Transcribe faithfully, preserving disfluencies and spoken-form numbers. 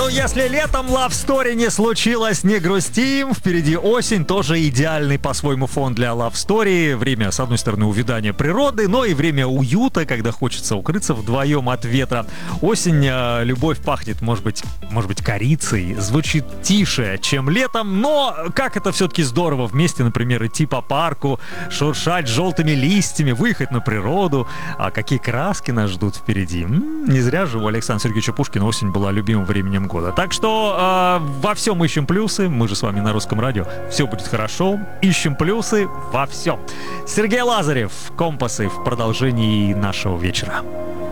если летом Love Story не случилось, не грустим. Впереди осень, тоже идеальный по-своему фон для Love Story. Время, с одной стороны, увядания природы, но и время уюта, когда хочется укрыться вдвоем от ветра. Осень, э, любовь пахнет, может быть, может быть, корицей, звучит тише, чем летом, но как это все-таки здорово вместе, например, идти по парку, шуршать желтыми листьями, выехать на природу. А какие краски нас ждут впереди. М-м, не зря же у Александра Сергеевича Пушкина осень была любимым временем года. Так что э, во всем ищем плюсы. Мы же с вами на Русском радио. Все будет хорошо. Ищем плюсы во всем. Сергей Лазарев, «Компасы» в продолжении нашего вечера.